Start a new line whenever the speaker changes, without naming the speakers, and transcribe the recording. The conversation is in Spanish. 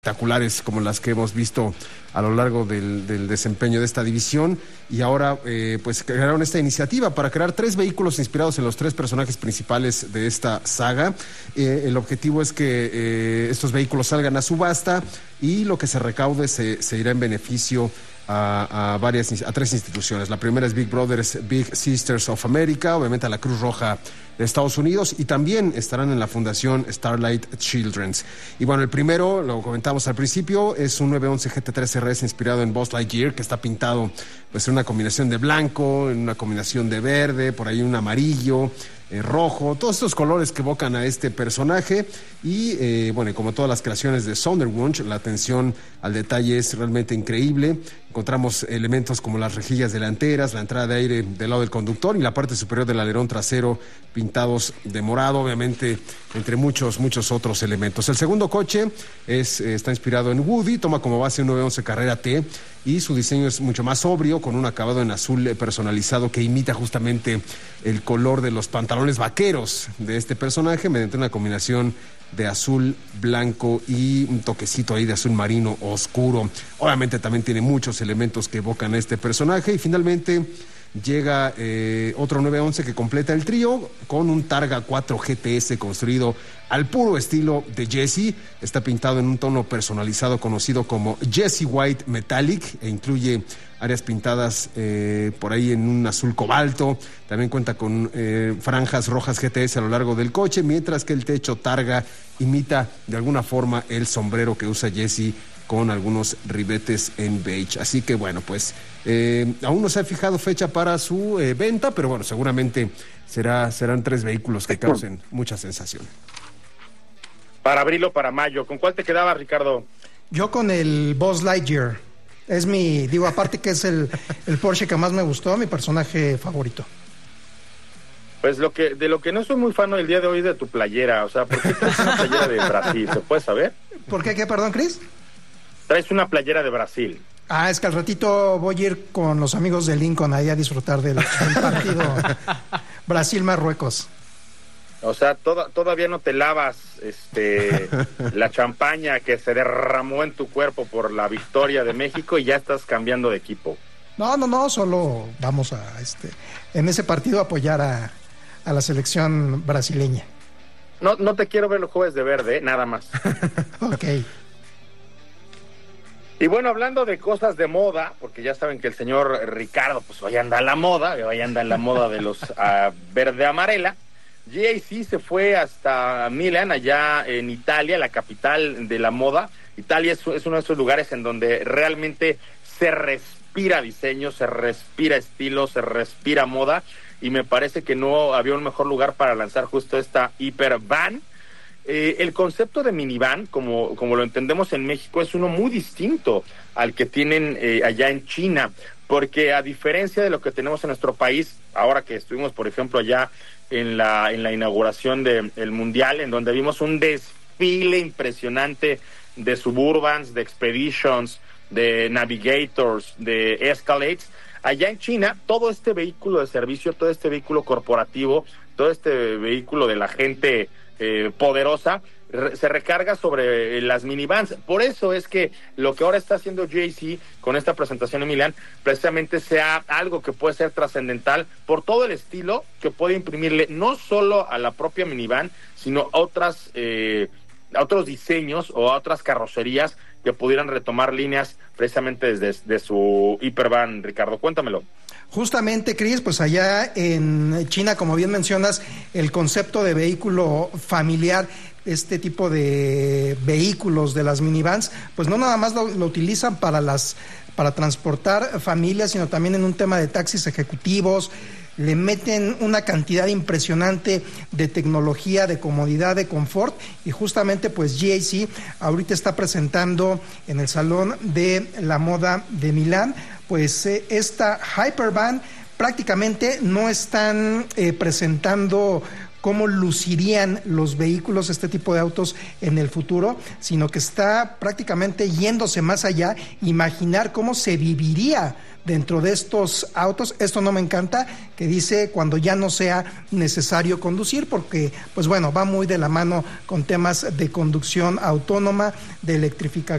espectaculares como las que hemos visto a lo largo del desempeño de esta división, y ahora pues crearon esta iniciativa para crear 3 vehículos inspirados en los 3 personajes principales de esta saga. El objetivo es que estos vehículos salgan a subasta y lo que se recaude se irá en beneficio a 3 instituciones. La primera es Big Brothers Big Sisters of America, obviamente a la Cruz Roja de Estados Unidos, y también estarán en la Fundación Starlight Children's. Y bueno, el primero, lo comentamos al principio, es un 911 GT3 RS inspirado en Buzz Lightyear, que está pintado pues en una combinación de blanco, en una combinación de verde, por ahí un amarillo, rojo, todos estos colores que evocan a este personaje. Y bueno, como todas las creaciones de Sonderwunsch, la atención al detalle es realmente increíble. Encontramos elementos como las rejillas delanteras, la entrada de aire del lado del conductor y la parte superior del alerón trasero pintados de morado, obviamente, entre muchos otros elementos. El segundo coche está inspirado en Woody, toma como base un 911 Carrera T, y su diseño es mucho más sobrio, con un acabado en azul personalizado que imita justamente el color de los pantalones vaqueros de este personaje, mediante una combinación de azul, blanco y un toquecito ahí de azul marino oscuro. Obviamente también tiene muchos elementos que evocan a este personaje. Y finalmente llega otro 911 que completa el trío con un Targa 4 GTS construido al puro estilo de Jesse. Está pintado en un tono personalizado conocido como Jesse White Metallic e incluye áreas pintadas por ahí en un azul cobalto. También cuenta con franjas rojas GTS a lo largo del coche, mientras que el techo Targa imita de alguna forma el sombrero que usa Jesse, con algunos ribetes en beige. Así que bueno, pues aún no se ha fijado fecha para su venta, pero bueno, seguramente serán 3 vehículos que causen mucha sensación.
Para abril o para mayo. ¿Con cuál te quedaba, Ricardo?
Yo con el Buzz Lightyear. Es aparte que es el Porsche que más me gustó, mi personaje favorito.
Pues de lo que no soy muy fan el día de hoy de tu playera. O sea, ¿por qué traes una playera de Brasil? ¿Se puede saber?
¿Por qué? Perdón, Chris.
Traes una playera de Brasil.
Es que al ratito voy a ir con los amigos de Lincoln ahí a disfrutar del partido Brasil-Marruecos.
O sea, todavía no te lavas la champaña que se derramó en tu cuerpo por la victoria de México y ya estás cambiando de equipo.
No, solo vamos en ese partido a apoyar a la selección brasileña.
No te quiero ver los jueves de verde, nada más.
Ok.
Y bueno, hablando de cosas de moda, porque ya saben que el señor Ricardo pues hoy anda en la moda de los verde amarela. GAC se fue hasta Milán, allá en Italia, la capital de la moda. Italia es uno de esos lugares en donde realmente se respira diseño, se respira estilo, se respira moda, y me parece que no había un mejor lugar para lanzar justo esta hipervan. El concepto de minivan, como lo entendemos en México, es uno muy distinto al que tienen allá en China, porque a diferencia de lo que tenemos en nuestro país, ahora que estuvimos, por ejemplo, allá en la inauguración del Mundial, en donde vimos un desfile impresionante de Suburbans, de Expeditions, de Navigators, de Escalades. Allá en China, todo este vehículo de servicio, todo este vehículo corporativo, todo este vehículo de la gente poderosa, se recarga sobre las minivans. Por eso es que lo que ahora está haciendo JC con esta presentación en Milán, precisamente sea algo que puede ser trascendental por todo el estilo que puede imprimirle no solo a la propia minivan, sino a otros diseños o a otras carrocerías que pudieran retomar líneas precisamente desde su hipervan. Ricardo, cuéntamelo.
Justamente, Chris, pues allá en China, como bien mencionas, el concepto de vehículo familiar, este tipo de vehículos de las minivans, pues no nada más lo utilizan para transportar familias, sino también en un tema de taxis ejecutivos. Le meten una cantidad impresionante de tecnología, de comodidad, de confort, y justamente pues GAC ahorita está presentando en el Salón de la Moda de Milán pues esta Hypervan. Prácticamente no están presentando cómo lucirían los vehículos, este tipo de autos en el futuro, sino que está prácticamente yéndose más allá, imaginar cómo se viviría dentro de estos autos. Esto no me encanta, que dice cuando ya no sea necesario conducir, porque pues bueno, va muy de la mano con temas de conducción autónoma, de electrificación